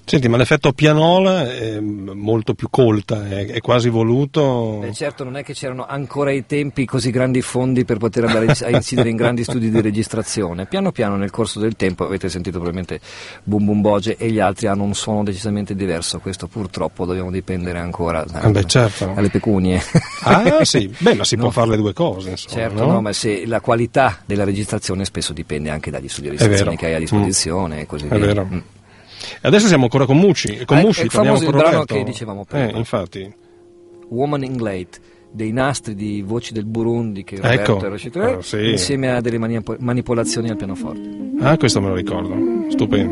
Senti, ma l'effetto pianola è molto più colta, è quasi voluto. Beh, certo, non è che c'erano ancora ai tempi così grandi fondi per poter andare a incidere in grandi studi di registrazione. Piano piano nel corso del tempo, avete sentito probabilmente Boom Boom Boge e gli altri hanno un suono decisamente diverso, questo purtroppo dobbiamo dipendere ancora certo. dalle pecunie. Ah sì, beh, ma si può fare le due cose, insomma. Certo, no, ma se la qualità della registrazione spesso dipende anche dagli studi di registrazione che hai a disposizione e così via. È vero. Adesso siamo ancora con Musci, Musci, il famoso il brano che dicevamo prima. Infatti. Woman in Late, dei nastri di Voci del Burundi che Roberto era uscito, insieme a delle manipolazioni al pianoforte. Ah, questo me lo ricordo, stupendo.